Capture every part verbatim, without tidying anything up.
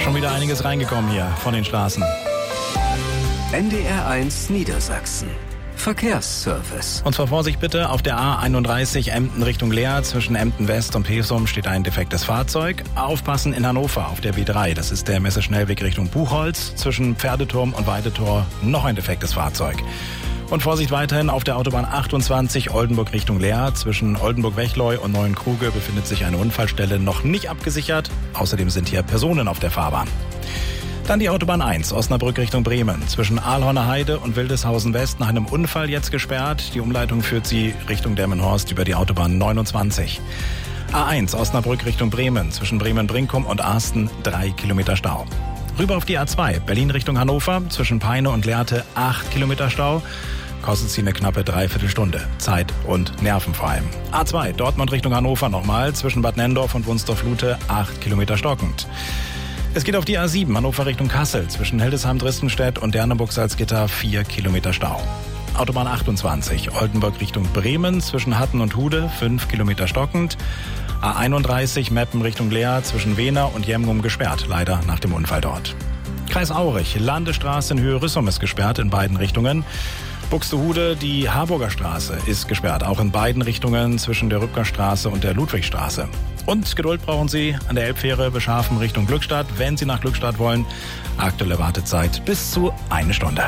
schon wieder einiges reingekommen hier von den Straßen. N D R eins Niedersachsen. Verkehrsservice. Und zwar Vorsicht bitte, auf der A einunddreißig Emden Richtung Leer, zwischen Emden West und Pesum steht ein defektes Fahrzeug. Aufpassen in Hannover auf der B drei, das ist der Messeschnellweg Richtung Buchholz, zwischen Pferdeturm und Weidetor noch ein defektes Fahrzeug. Und Vorsicht weiterhin auf der Autobahn achtundzwanzig Oldenburg Richtung Leer, zwischen Oldenburg-Wechleu und Neuenkruge befindet sich eine Unfallstelle noch nicht abgesichert. Außerdem sind hier Personen auf der Fahrbahn. Dann die Autobahn eins, Osnabrück Richtung Bremen. Zwischen Ahlhorner Heide und Wildeshausen West nach einem Unfall jetzt gesperrt. Die Umleitung führt sie Richtung Delmenhorst über die Autobahn neunundzwanzig. A eins, Osnabrück Richtung Bremen. Zwischen Bremen-Brinkum und Arsten drei Kilometer Stau. Rüber auf die A zwei, Berlin Richtung Hannover. Zwischen Peine und Lehrte acht Kilometer Stau. Kostet sie eine knappe Dreiviertelstunde. Zeit und Nerven vor allem. A zwei, Dortmund Richtung Hannover nochmal. Zwischen Bad Nenndorf und Wunstorf-Lute acht Kilometer stockend. Es geht auf die A sieben, Hannover Richtung Kassel, zwischen Hildesheim-Dristenstedt und Derneburg-Salzgitter vier Kilometer Stau. Autobahn achtundzwanzig, Oldenburg Richtung Bremen, zwischen Hatten und Hude fünf Kilometer stockend. A einunddreißig, Meppen Richtung Leer, zwischen Wehner und Jemgum gesperrt, leider nach dem Unfall dort. Kreis Aurich, Landesstraße in Höhe Rüssum ist gesperrt in beiden Richtungen. Buxtehude, die Harburger Straße ist gesperrt, auch in beiden Richtungen zwischen der Rübker Straße und der Ludwigstraße. Und Geduld brauchen Sie an der Elbfähre Beschafen Richtung Glückstadt, wenn Sie nach Glückstadt wollen. Aktuelle Wartezeit bis zu eine Stunde.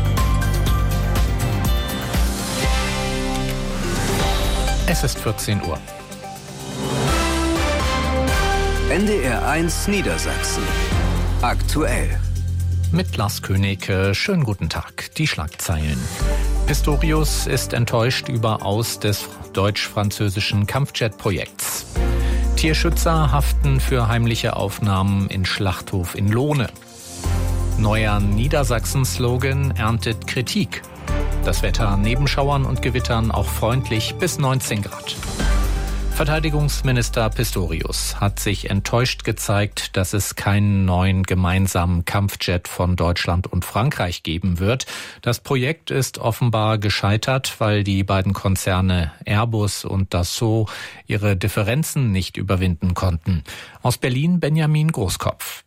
Es ist vierzehn Uhr. N D R eins Niedersachsen. Aktuell. Mit Lars König, schönen guten Tag. Die Schlagzeilen. Pistorius ist enttäuscht über Aus des deutsch-französischen Kampfjet-Projekts. Tierschützer haften für heimliche Aufnahmen in Schlachthof in Lohne. Neuer Niedersachsen-Slogan erntet Kritik. Das Wetter neben Schauern und Gewittern auch freundlich bis neunzehn Grad. Verteidigungsminister Pistorius hat sich enttäuscht gezeigt, dass es keinen neuen gemeinsamen Kampfjet von Deutschland und Frankreich geben wird. Das Projekt ist offenbar gescheitert, weil die beiden Konzerne Airbus und Dassault ihre Differenzen nicht überwinden konnten. Aus Berlin Benjamin Großkopf.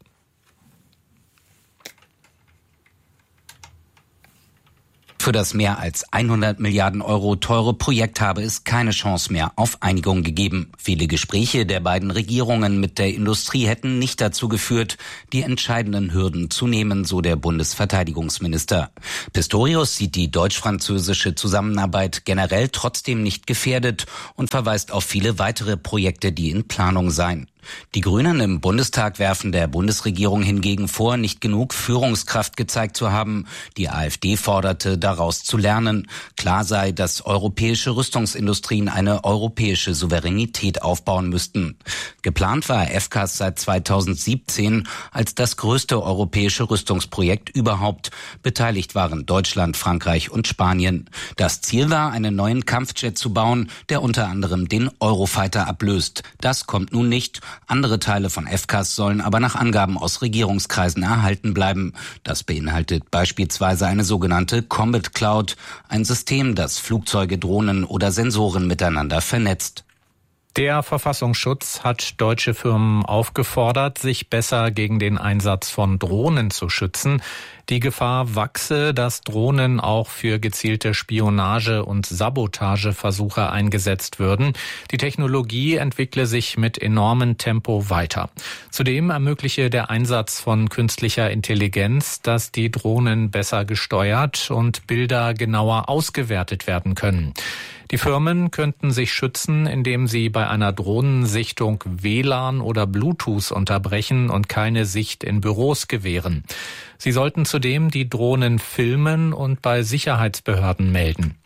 Für das mehr als hundert Milliarden Euro teure Projekt habe es keine Chance mehr auf Einigung gegeben. Viele Gespräche der beiden Regierungen mit der Industrie hätten nicht dazu geführt, die entscheidenden Hürden zu nehmen, so der Bundesverteidigungsminister. Pistorius sieht die deutsch-französische Zusammenarbeit generell trotzdem nicht gefährdet und verweist auf viele weitere Projekte, die in Planung seien. Die Grünen im Bundestag werfen der Bundesregierung hingegen vor, nicht genug Führungskraft gezeigt zu haben. Die AfD forderte, daraus zu lernen. Klar sei, dass europäische Rüstungsindustrien eine europäische Souveränität aufbauen müssten. Geplant war F C A S seit zweitausendsiebzehn als das größte europäische Rüstungsprojekt überhaupt. Beteiligt waren Deutschland, Frankreich und Spanien. Das Ziel war, einen neuen Kampfjet zu bauen, der unter anderem den Eurofighter ablöst. Das kommt nun nicht. Andere Teile von F C A S sollen aber nach Angaben aus Regierungskreisen erhalten bleiben. Das beinhaltet beispielsweise eine sogenannte Combat Cloud, ein System, das Flugzeuge, Drohnen oder Sensoren miteinander vernetzt. Der Verfassungsschutz hat deutsche Firmen aufgefordert, sich besser gegen den Einsatz von Drohnen zu schützen. Die Gefahr wachse, dass Drohnen auch für gezielte Spionage- und Sabotageversuche eingesetzt würden. Die Technologie entwickle sich mit enormem Tempo weiter. Zudem ermögliche der Einsatz von künstlicher Intelligenz, dass die Drohnen besser gesteuert und Bilder genauer ausgewertet werden können. Die Firmen könnten sich schützen, indem sie bei einer Drohnensichtung W L A N oder Bluetooth unterbrechen und keine Sicht in Büros gewähren. Sie sollten zudem die Drohnen filmen und bei Sicherheitsbehörden melden.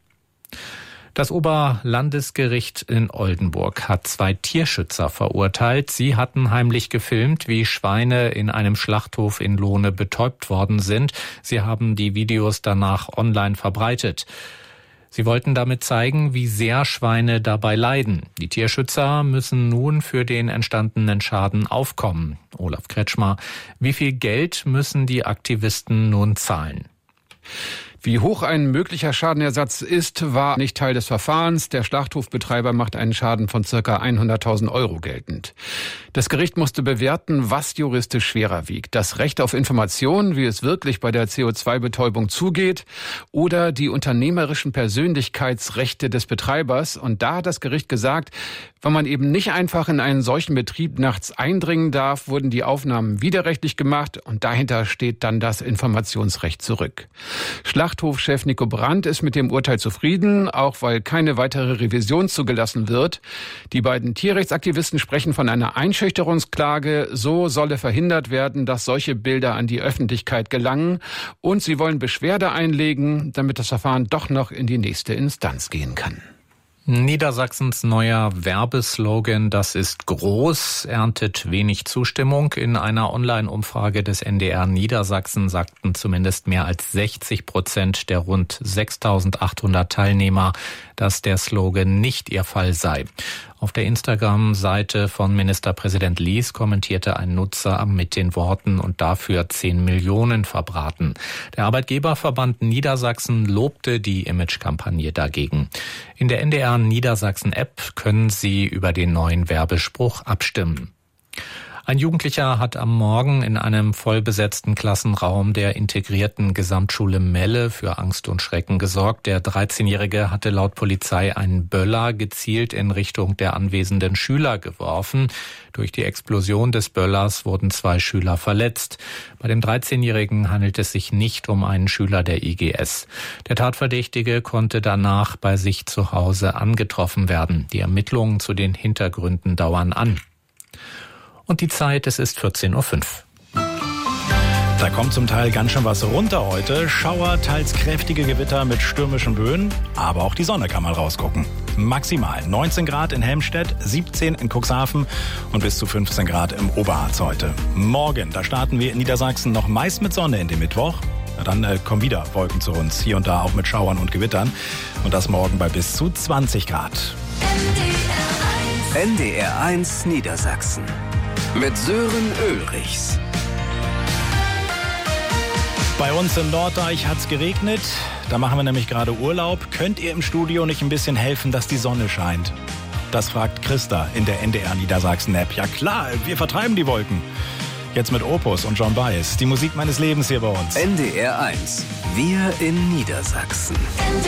Das Oberlandesgericht in Oldenburg hat zwei Tierschützer verurteilt. Sie hatten heimlich gefilmt, wie Schweine in einem Schlachthof in Lohne betäubt worden sind. Sie haben die Videos danach online verbreitet. Sie wollten damit zeigen, wie sehr Schweine dabei leiden. Die Tierschützer müssen nun für den entstandenen Schaden aufkommen. Olaf Kretschmer, wie viel Geld müssen die Aktivisten nun zahlen? Wie hoch ein möglicher Schadenersatz ist, war nicht Teil des Verfahrens. Der Schlachthofbetreiber macht einen Schaden von ca. hunderttausend Euro geltend. Das Gericht musste bewerten, was juristisch schwerer wiegt. Das Recht auf Information, wie es wirklich bei der C O zwei Betäubung zugeht, oder die unternehmerischen Persönlichkeitsrechte des Betreibers. Und da hat das Gericht gesagt, wenn man eben nicht einfach in einen solchen Betrieb nachts eindringen darf, wurden die Aufnahmen widerrechtlich gemacht und dahinter steht dann das Informationsrecht zurück. Schlachthofchef Nico Brandt ist mit dem Urteil zufrieden, auch weil keine weitere Revision zugelassen wird. Die beiden Tierrechtsaktivisten sprechen von einer Einschüchterungsklage. So solle verhindert werden, dass solche Bilder an die Öffentlichkeit gelangen. Und sie wollen Beschwerde einlegen, damit das Verfahren doch noch in die nächste Instanz gehen kann. Niedersachsens neuer Werbeslogan, das ist groß, erntet wenig Zustimmung. In einer Online-Umfrage des N D R Niedersachsen sagten zumindest mehr als sechzig Prozent der rund sechstausendachthundert Teilnehmer, dass der Slogan nicht ihr Fall sei. Auf der Instagram-Seite von Ministerpräsident Lies kommentierte ein Nutzer mit den Worten „und dafür zehn Millionen verbraten". Der Arbeitgeberverband Niedersachsen lobte die Imagekampagne dagegen. In der N D R Niedersachsen-App können Sie über den neuen Werbespruch abstimmen. Ein Jugendlicher hat am Morgen in einem vollbesetzten Klassenraum der integrierten Gesamtschule Melle für Angst und Schrecken gesorgt. Der dreizehnjährige hatte laut Polizei einen Böller gezielt in Richtung der anwesenden Schüler geworfen. Durch die Explosion des Böllers wurden zwei Schüler verletzt. Bei dem dreizehnjährigen handelt es sich nicht um einen Schüler der I G S. Der Tatverdächtige konnte danach bei sich zu Hause angetroffen werden. Die Ermittlungen zu den Hintergründen dauern an. Und die Zeit, es ist vierzehn Uhr fünf. Da kommt zum Teil ganz schön was runter heute. Schauer, teils kräftige Gewitter mit stürmischen Böen. Aber auch die Sonne kann mal rausgucken. Maximal neunzehn Grad in Helmstedt, siebzehn in Cuxhaven und bis zu fünfzehn Grad im Oberharz heute. Morgen, da starten wir in Niedersachsen noch meist mit Sonne in den Mittwoch. Na dann äh, kommen wieder Wolken zu uns, hier und da auch mit Schauern und Gewittern. Und das morgen bei bis zu zwanzig Grad. N D R eins Niedersachsen mit Sören Ulrichs. Bei uns in Norddeich hat's geregnet. Da machen wir nämlich gerade Urlaub. Könnt ihr im Studio nicht ein bisschen helfen, dass die Sonne scheint? Das fragt Christa in der N D R Niedersachsen-App. Ja klar, wir vertreiben die Wolken. Jetzt mit Opus und John Baez. Die Musik meines Lebens hier bei uns. N D R eins. Wir in Niedersachsen. N D